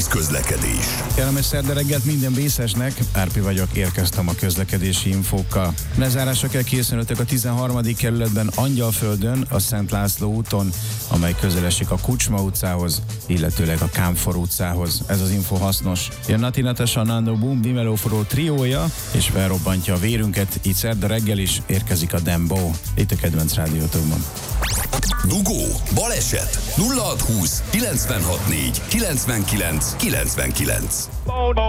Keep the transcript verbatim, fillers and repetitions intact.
közlekedés. Kellemes szerda reggelt minden vészesnek, Árpi vagyok, érkeztem a közlekedési infókkal. Lezárásra kell készülnöttek a tizenharmadik kerületben Angyalföldön, a Szent László úton, amely közel esik a Kucsma utcához, illetőleg a Kámfor utcához. Ez az info hasznos. Jön Nati Natasha, Nando Boom, Dimelóforó triója, és felrobbantja a vérünket, így szerda reggel is érkezik a Dembo. Itt a kedvenc rádiótokban. Dugó, baleset, nulla hat húsz, kilencvenhat négy, kilencvenkilenc, kilencvenkilenc.